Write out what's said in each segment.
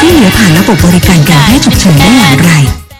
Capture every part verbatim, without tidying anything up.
ช่วยเหลือผ่านระบบบริการการแพทย์ฉุกเฉินได้อย่างไร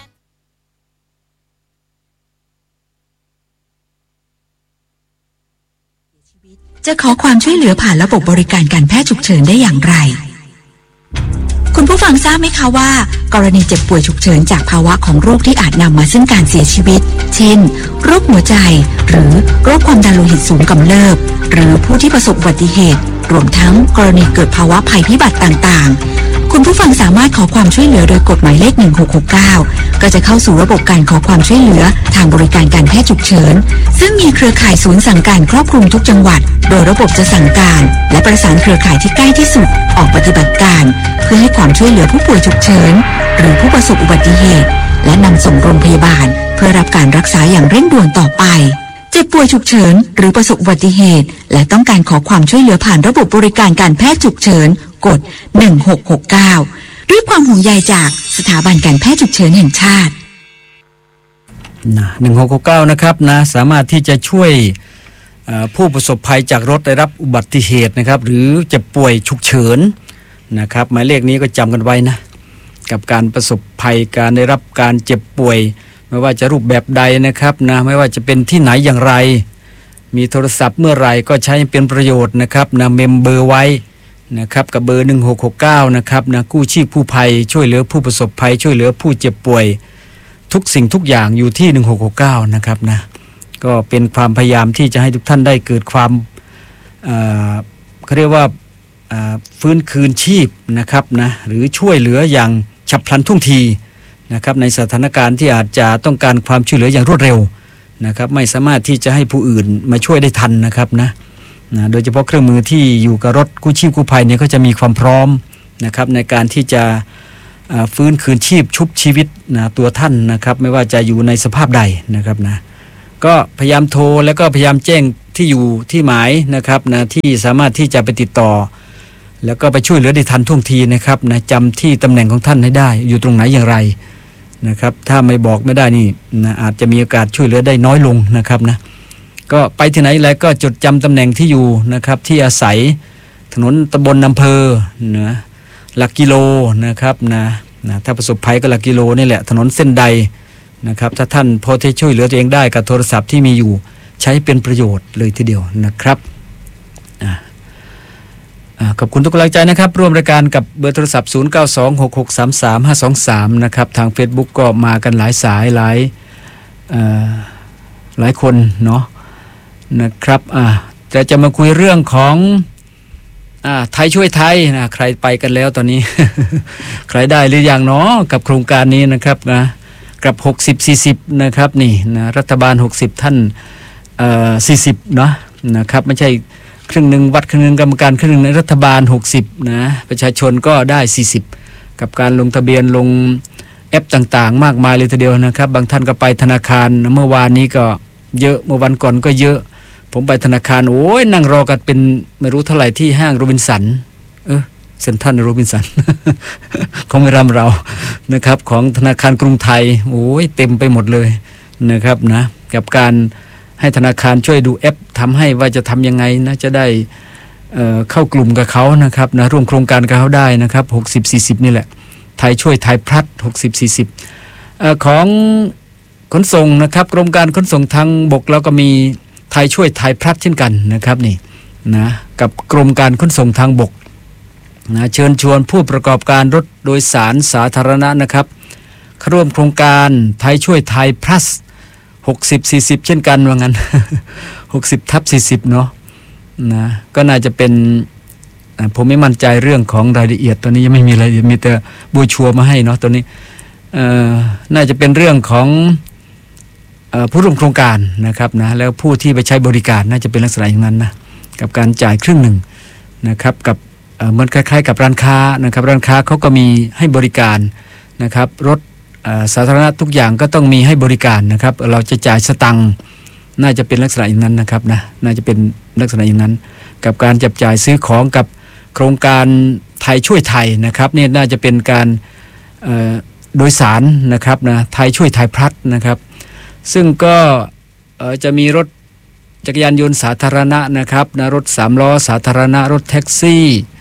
จะขอความช่วยเหลือผ่านระบบบริการการแพทย์ฉุกเฉินได้อย่างไรคุณผู้ฟังทราบไหมคะว่ากรณีเจ็บป่วยฉุกเฉินจากภาวะของโรคที่อาจนำมาซึ่งการเสียชีวิตเช่นโรคหัวใจหรือโรคความดันโลหิตสูงกำเริบหรือผู้ที่ประสบอุบัติเหตุรวมทั้งกรณีเกิดภาวะภัยพิบัติต่างๆคุณผู้ฟังสามารถขอความช่วยเหลือโดยกฎหมายเลขหนึ่งหกหกเก้าก็จะเข้าสู่ระบบการขอความช่วยเหลือทางบริการการแพทย์ฉุกเฉินซึ่งมีเครือข่ายศูนย์สั่งการครอบคลุมทุกจังหวัดโดยระบบจะสั่งการและประสานเครือข่ายที่ใกล้ที่สุดออกปฏิบัติการเพื่อให้ความช่วยเหลือผู้ป่วยฉุกเฉินหรือผู้ประสบอุบัติเหตุและนำส่งโรงพยาบาลเพื่อรับการรักษาอย่างเร่งด่วนต่อไปเจ็บป่วยฉุกเฉินหรือประสบอุบัติเหตุและต้องการขอความช่วยเหลือผ่านระบบบริการการแพทย์ฉุกเฉินกดหนึ่งหกหกเก้าด้วยความห่วงใยจากสถาบันการแพทย์ฉุกเฉินแห่งชาตินะหนึ่งหกหกเก้านะครับนะสามารถที่จะช่วยผู้ประสบภัยจากรถได้รับอุบัติเหตุนะครับหรือเจ็บป่วยฉุกเฉินนะครับหมายเลขนี้ก็จำกันไว้นะกับการประสบภัยการได้รับการเจ็บป่วยไม่ว่าจะรูปแบบใดนะครับนะไม่ว่าจะเป็นที่ไหนอย่างไรมีโทรศัพท์เมื่อไรก็ใช้เป็นประโยชน์นะครับนะเมมเบอร์ไว้นะครับกับเบอร์หนึ่งหกหกเก้านะครับนะกู้ชีพผู้ภัยช่วยเหลือผู้ประสบภัยช่วยเหลือผู้เจ็บป่วยทุกสิ่งทุกอย่างอยู่ที่หนึ่งหกหกเก้านะครับนะก็เป็นความพยายามที่จะให้ทุกท่านได้เกิดความเอ่อเขาเรียกว่าฟื้นคืนชีพนะครับนะหรือช่วยเหลืออย่างฉับพลันทุ่งทีนะครับในสถานการณ์ที่อาจจะต้องการความช่วยเหลืออย่างรวดเร็วนะครับไม่สามารถที่จะให้ผู้อื่นมาช่วยได้ทันนะครับนะนะโดยเฉพาะเครื่องมือที่อยู่กับรถกู้ชีพกู้ภัยเนี่ยก็จะมีความพร้อมนะครับในการที่จะฟื้นคืนชีพชุบชีวิตนะตัวท่านนะครับไม่ว่าจะอยู่ในสภาพใดนะครับนะก็พยายามโทรแล้วก็พยายามแจ้งที่อยู่ที่หมายนะครับนะที่สามารถที่จะไปติดต่อแล้วก็ไปช่วยเหลือได้ทันท่วงทีนะครับนะจำที่ตำแหน่งของท่านให้ได้อยู่ตรงไหนอย่างไรนะครับถ้าไม่บอกไม่ได้นี่นะอาจจะมีโอกาสช่วยเหลือได้น้อยลงนะครับนะก็ไปที่ไหนแล้วก็จดจำตำแหน่งที่อยู่นะครับที่อาศัยถนนตำบลอำเภอนะหลักกิโลนะครับนะนะถ้าประสบภัยก็หลักกิโลนี่แหละถนนเส้นใดนะครับถ้าท่านพอที่ช่วยเหลือตัวเองได้กับโทรศัพท์ที่มีอยู่ใช้เป็นประโยชน์เลยทีเดียวนะครับขอบคุณทุกกำลังใจนะครับร่วมรายการกับเบอร์โทรศัพท์ศูนย์ เก้า สอง หก หก สาม สาม ห้า สอง สามนะครับทาง Facebook ก็มากันหลายสายหลายหลายคนเนาะนะครับอ่าจะจะมาคุยเรื่องของอ่าไทยช่วยไทยนะใครไปกันแล้วตอนนี้ ใครได้หรือยังเนาะกับโครงการนี้นะครับนะกับหกสิบ สี่สิบนะครับนี่นะรัฐบาลหกสิบท่านเอ่อสี่สิบเนาะนะครับไม่ใช่ครึ่งหนึ่งวัดครึ่งหนึ่งกรรมการครึ่งหนึ่งในรัฐบาลหกสิบนะประชาชนก็ได้สี่สิบกับการลงทะเบียนลงแอปต่างๆมากมายเลยทีเดียวนะครับบางท่านก็ไปธนาคารเมื่อวานนี้ก็เยอะเมื่อวันก่อนก็เยอะผมไปธนาคารโอ้ยนั่งรอกันเป็นไม่รู้เท่าไหร่ที่ห้างโรบินสันเออเซ็นทรัลโรบินสัน ของเวลาเรานะครับของธนาคารกรุงไทยโอ้ยเต็มไปหมดเลยนะครับนะกับการให้ธนาคารช่วยดูแอปทำให้ว่าจะทำยังไงนะจะได้เอ่อเข้ากลุ่มกับเขานะครับนะร่วมโครงการกับเขาได้นะครับหกสิบ สี่สิบนี่แหละไทยช่วยไทยพลัดหกสิบ สี่สิบเอ่อของขนส่งนะครับกรมการขนส่งทางบกแล้วก็มีไทยช่วยไทยพลัดเช่นกันนะครับนี่นะกับกรมการขนส่งทางบกนะเชิญชวนผู้ประกอบการรถโดยสารสาธารณะนะครับเข้าร่วมโครงการไทยช่วยไทยพลัสหกสิบ สี่สิบเช่นกันว่างั้น หกสิบทับสี่สิบเนาะนะก็น่าจะเป็นผมไม่มั่นใจเรื่องของรายละเอียดตัวนี้ยังไม่มีรายละเอียดมีแต่บูชัวมาให้เนาะตัวนี้เอ่อน่าจะเป็นเรื่องของเอ่อผู้ร่วมโครงการนะครับนะแล้วผู้ที่ไปใช้บริการน่าจะเป็นลักษณะอย่างนั้นนะกับการจ่ายครึ่งหนึ่งนะครับกับเอ่อมันคล้ายๆกับร้านค้านะครับร้านค้าเขาก็มีให้บริการนะครับรถสาธารณะทุกอย่างก็ต้องมีให้บริการนะครับเราจะจ่ายสตังค์น่าจะเป็นลักษณะอย่างนั้นนะครับนะน่าจะเป็นลักษณะอย่างนั้นกับการจับจ่ายซื้อของกับโครงการไทยช่วยไทยนะครับนี่น่าจะเป็นการโดยสารนะครับนะไทยช่วยไทยพลัดนะครับซึ่งก็จะมีรถจักรยานยนต์สาธารณะนะครับนะรถสามล้อสาธารณะรถแท็กซี่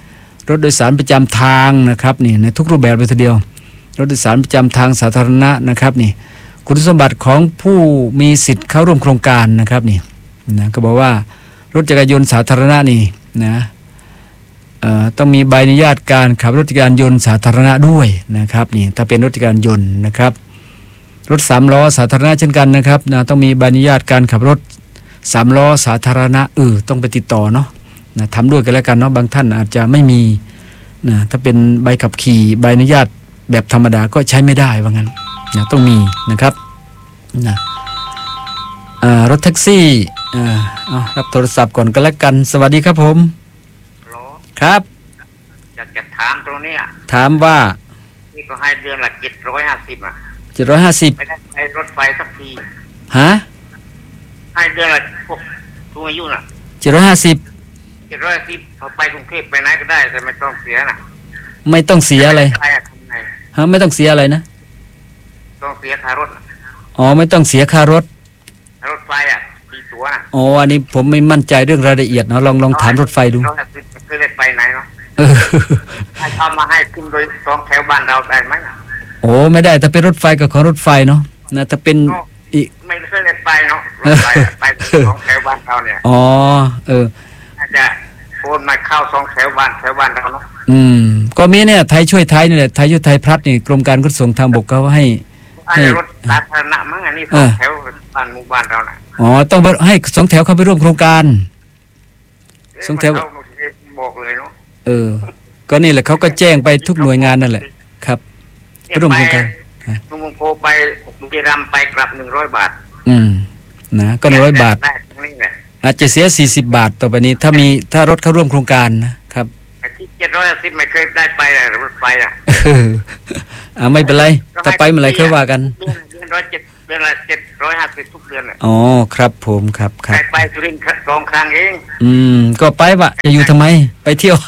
รถโดยสารประจำทางนะครับนี่ในทุกรูปแบบเลยทีเดียวรถโดยสารประจำทางสาธารณะนะครับนี่คุณสมบัติของผู้มีสิทธิ์เข้าร่วมโครงการนะครับนี่นะก็บอกว่ารถจักรยานสาธารณะนี่นะเอ่อต้องมีใบอนุญาตการขับรถจักรยานยนต์สาธารณะด้วยนะครับนี่ถ้าเป็นรถจักรยานยนต์นะครับรถสามล้อสาธารณะเช่นกันนะครับนะต้องมีใบอนุญาตการขับรถสามล้อสาธารณะเออต้องไปติดต่อเนาะนะทำด้วยกันแล้วกันเนาะบางท่านอาจจะไม่มีนะถ้าเป็นใบขับขี่ใบอนุญาตแบบธรรมดาก็ใช้ไม่ได้ว่างั้นนะต้องมีนะครับนะรถแท็กซี่รับโทรศัพท์ก่อนก็แล้วกันสวัสดีครับผมครับอยากจะถามตรงนี้ถามว่านี่ก็ให้เดือนละเจ็ดร้อยห้าสิบอ่ะเจ็ดร้อยห้าสิบไม่ได้ไปรถไฟสักทีฮะให้เดือนละพวกทุกอายุน่ะเจ็ดร้อยห้าสิบเจ็ดร้อยห้าสิบพอไปกรุงเทพไปไหนก็ได้แต่ไม่ต้องเสียน่ะไม่ต้องเสียอะไรฮะไม่ต้องเสียอะไรนะต้องเสียค่ารถอ๋อไม่ต้องเสียค่ารถรถไฟอ่ะตีตัวน่ะอ๋ออันนี้ผมไม่มั่นใจเรื่องรายละเอียดเนาะลองลองถามรถไฟดูเคยได้ไปไหนเนาะให้เอามาให้ขึ้นโดยสองแถวบ้านเราได้ไหมโอ้ไม่ได้ถ้าเป็นรถไฟกับของรถไฟเนาะนะถ้าเป็นอีกไม่เคยได้ไปเนาะรถไฟไปสองแถวบ้านเราเนี่ยอ๋อเอออาจจะโฟนมาเข้าสองแถวบ้านแถวบ้านเราเนาะอืมก็มีเนี่ยไทยช่วยไทยนี่แหละไทยช่วยไทยพลัดนี่กรมการขนส่งทางบกเขาให้ให้รถสาธารณะมั้งอันนี้สองแถวบ้านหมู่บ้านเราน่ะอ๋อต้องให้สองแถวเข้าไปร่วมโครงการสองแถวบอกเลยเนาะเออก็นี่แหละเขาก็แจ้งไปทุกหน่วยงานนั่นแหละครับร่วมโครงการลุงมงโคไปบุรีรัมย์ไปกลับหนึ่งร้อยบาทอืมนะก็หนึ่งร้อยบาทอาจจะเสียสี่สิบบาทต่อไปนี้ถ้ามีถ้ารถเข้าร่วมโครงการนะครับที่เจ็ดร้อยสิบไม่เคยได้ไปเลยรถไฟอ่ะอ่าไม่เป็นไรถ้าไปเมื่อไหร่ค่อยว่ากันเดือนร้อยเจ็ดเดือนละเจ็ดร้อยห้าสิบทุกเดือนอ่ะอ๋อครับผมครับครับไปสุรินทร์สองครั้งเองอืมก็ไปวะจะอยู่ทำไมไปเที่ยว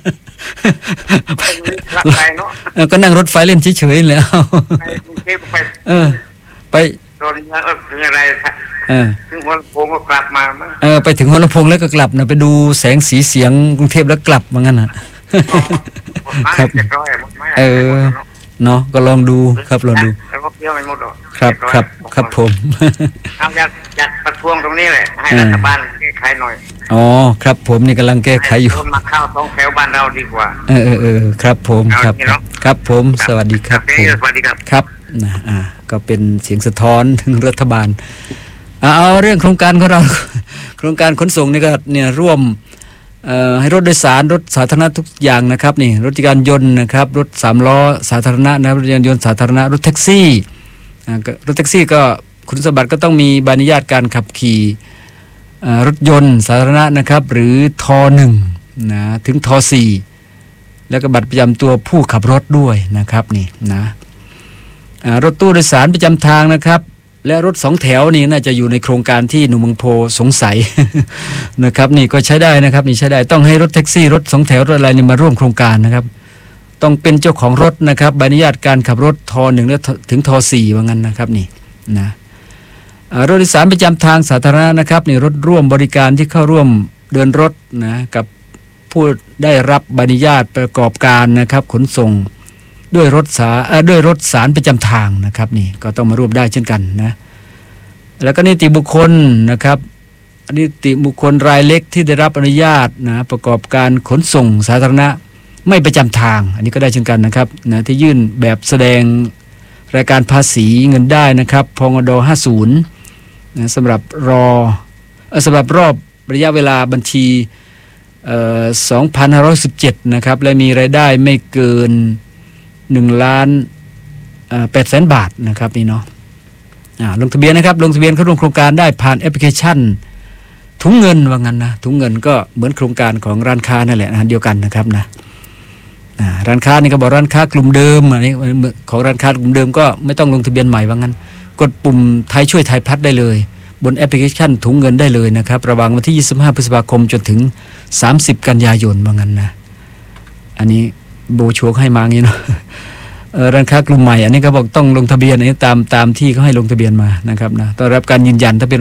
ไปเนาะก็นั่งรถไฟเล่นเฉยๆแล้วไปกรุงเทพไปเออไปตอนนี้เออถึงอะไรเออถึงหัวลำโพงก็กลับมามั้งเออไปถึงหัวลำโพงแล้วก็กลับนะไปดูแสงสีเสียงกรุงเทพแล้วกลับว่างั้นน่ะครับเออเนาะก็ลองดูครับลองดูแล้วก็เที่ยวไม่หมดหรอกครับครับครับผมอยากอยากประท้วงตรงนี้เลยให้รัฐบาลแก้ไขหน่อยอ๋อครับผมนี่กำลังแก้ไขอยู่มาเข้าสองแถวบ้านเราดีกว่าเออเออเออครับผมครับครับผมสวัสดีครับสวัสดีครับครับนะอ่าก็เป็นเสียงสะท้อนถึงรัฐบาลเอาเรื่องโครงการของเราโครงการขนส่งนี่ก็เนี่ยร่วมให้รถโดยสารรถสาธารณะทุกอย่างนะครับนี่รถจักรยานยนต์นะครับรถสามล้อสาธารณะนะรถจักรยานยนต์สาธารณะรถแท็กซี่รถแท็กซี่ก็คุณสมบัติก็ต้องมีใบอนุญาตการขับขี่รถยนต์สาธารณะนะครับหรือทหนึ่งนะถึงทสี่แล้วก็บัตรประจำตัวผู้ขับรถด้วยนะครับนี่นะรถตู้โดยสารประจำทางนะครับและรถสองแถวนี่น่าจะอยู่ในโครงการที่หนุ่มเมืองโพสงสัยนะครับนี่ก็ใช้ได้นะครับนี่ใช้ได้ต้องให้รถแท็กซี่รถสองแถวรถอะไรนี่มาร่วมโครงการนะครับต้องเป็นเจ้าของรถนะครับใบอนุญาตการขับรถทหนึ่งและถึงทสี่ว่างั้นนะครับนี่นะรถโดยสารประจำทางสาธารณะนะครับนี่รถร่วมบริการที่เข้าร่วมเดินรถนะกับผู้ได้รับใบอนุญาตประกอบการนะครับขนส่งด้วยรถสาด้วยรถสารประจำทางนะครับนี่ก็ต้องมาร่วมได้เช่นกันนะแล้วก็นิติบุคคลนะครับนิติบุคคลรายเล็กที่ได้รับอนุญาตนะประกอบการขนส่งสาธารณะไม่ประจำทางอันนี้ก็ได้เช่นกันนะครับนะที่ยื่นแบบแสดงรายการภาษีเงินได้นะครับพงดห้าสิบนะสำหรับรอเออสำหรับรอบระยะเวลาบัญชีเอ่อสองพันห้าร้อยสิบเจ็ดนะครับและมีรายได้ไม่เกินหนึ่งล้านแปดแสนบาทนะครับนี่เนาะลงทะเบียนนะครับลงทะเบียนเข้าร่วมโครงการได้ผ่านแอปพลิเคชันถุงเงินว่างั้นนะถุงเงินก็เหมือนโครงการของร้านค้านั่นแหละนะเดียวกันนะครับนะร้านค้านี่ก็บอกร้านค้ากลุ่มเดิมอันนี้ของร้านค้ากลุ่มเดิมก็ไม่ต้องลงทะเบียนใหม่ว่างั้นกดปุ่มไทยช่วยไทยพัฒน์ได้เลยบนแอปพลิเคชันถุงเงินได้เลยนะครับระหว่างวันที่ยี่สิบห้าพฤษภาคมจนถึงสามสิบกันยายนว่างั้นนะอันนี้โบชัวร์ให้มางี้เนาะร้านค้ากลุ่มใหม่อันนี้ก็บอกต้องลงทะเบียนอันนี้ตามตามที่เขาให้ลงทะเบียนมานะครับนะต้องรับการยืนยันถ้าเป็น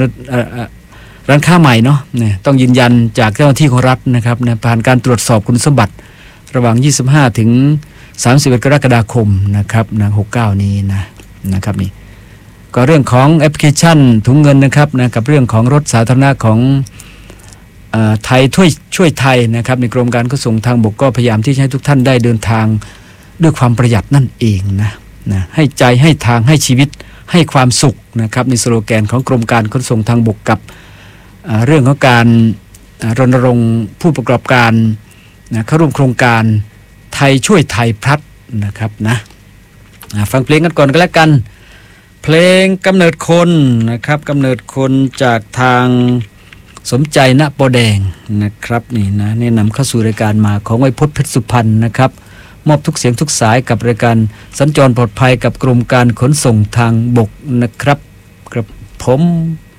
ร้านค้าใหม่เนาะเนี่ยต้องยืนยันจากเจ้าหน้าที่ของรัฐนะครับเนี่ยผ่านการตรวจสอบคุณสมบัติระหว่างยี่สิบห้าถึงสามสิบเอ็ดกรกฎาคมนะครับนะหกสิบเก้านี้นะนะครับนี่ก็เรื่องของแอปพลิเคชันถุงเงินนะครับนะกับเรื่องของรถสาธารณะของเอ่อไทยช่วยช่วยไทยนะครับในกรมการขนส่งทางบกก็พยายามที่จะให้ทุกท่านได้เดินทางด้วยความประหยัดนั่นเองนะนะให้ใจให้ทางให้ชีวิตให้ความสุขนะครับในสโลแกนของกรมการขนส่งทางบกกับเรื่องของการรณรงค์ผู้ประกอบการนะเข้าร่วมโครงการไทยช่วยไทยพลัดนะครับนะฟังเพลงกันก่อนก็แล้วกันเพลงกำเนิดคนนะครับกำเนิดคนจากทางสมใจณปอแดงนะครับนี่นะแนะนำเข้าสู่รายการมาของไวพจน์เพชรสุพรรณนะครับมอบทุกเสียงทุกสายกับรายการสัญจรปลอดภัยกับกรมการขนส่งทางบกนะครับครับผม